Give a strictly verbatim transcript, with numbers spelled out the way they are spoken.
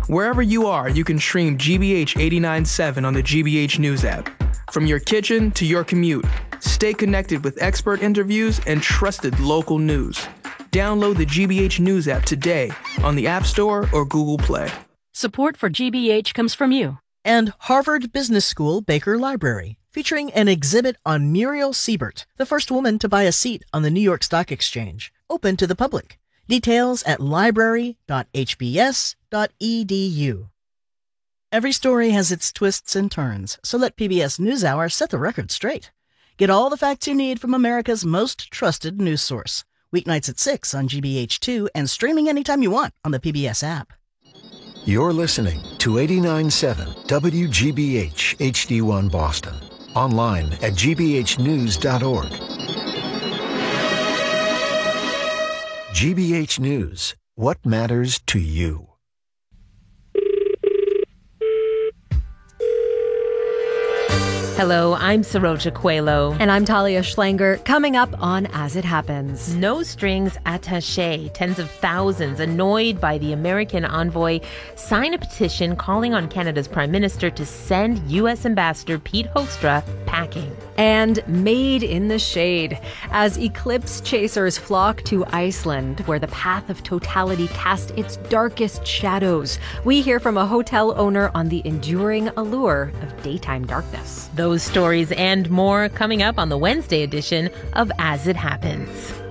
Wherever you are, you can stream G B H eighty-nine point seven on the G B H News app. From your kitchen to your commute, stay connected with expert interviews and trusted local news. Download the G B H News app today on the App Store or Google Play. Support for G B H comes from you. And Harvard Business School Baker Library, featuring an exhibit on Muriel Siebert, the first woman to buy a seat on the New York Stock Exchange, open to the public. Details at library dot h b s dot e d u. Every story has its twists and turns, so let P B S NewsHour set the record straight. Get all the facts you need from America's most trusted news source. Weeknights at six on G B H two and streaming anytime you want on the P B S app. You're listening to eighty-nine point seven W G B H H D one Boston. Online at g b h news dot org. G B H News. What matters to you? Hello, I'm Saroja Coelho. And I'm Talia Schlanger. Coming up on As It Happens. No strings attached. Tens of thousands, annoyed by the American envoy, sign a petition calling on Canada's Prime Minister to send U S Ambassador Pete Hoekstra packing. And Made in the Shade, as eclipse chasers flock to Iceland, where the path of totality casts its darkest shadows. We hear from a hotel owner on the enduring allure of daytime darkness. Those stories and more coming up on the Wednesday edition of As It Happens.